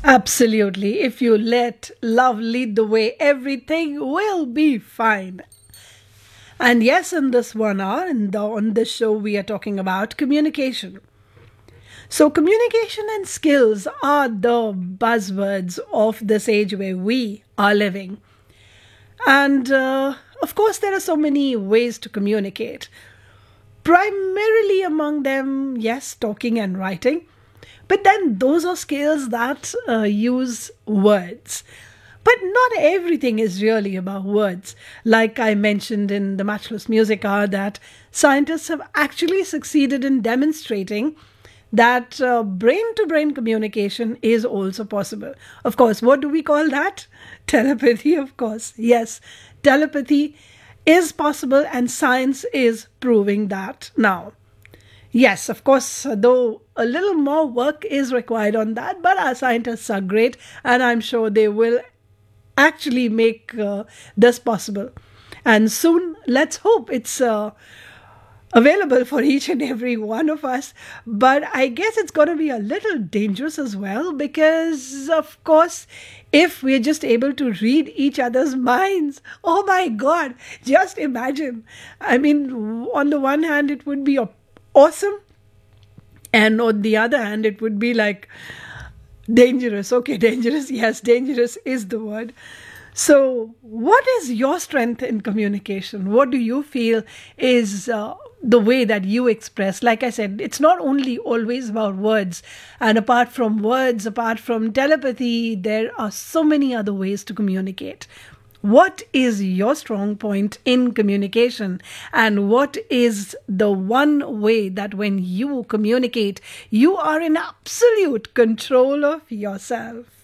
Absolutely. If you let love lead the way, everything will be fine. And yes, in this 1 hour, on this show, we are talking about communication. So, communication and skills are the buzzwords of this age where we are living. And of course, there are so many ways to communicate. Primarily among them, yes, talking and writing. But then those are skills that use words. But not everything is really about words. Like I mentioned in the Matchless Music Hour, that scientists have actually succeeded in demonstrating that brain to brain communication is also possible. Of course, what do we call that? Telepathy, of course. Yes, telepathy is possible, and science is proving that now. Yes, of course, though a little more work is required on that, but our scientists are great, and I'm sure they will actually make this possible. And soon, let's hope it's available for each and every one of us. But I guess it's going to be a little dangerous as well, because, of course, if we're just able to read each other's minds, oh my God, just imagine. I mean, on the one hand, it would be awesome, and on the other hand, it would be like dangerous. Okay, dangerous. Yes, dangerous is the word. So, what is your strength in communication? What do you feel is the way that you express? Like I said, it's not only always about words. And apart from words, apart from telepathy, there are so many other ways to communicate. What is your strong point in communication? And what is the one way that when you communicate, you are in absolute control of yourself?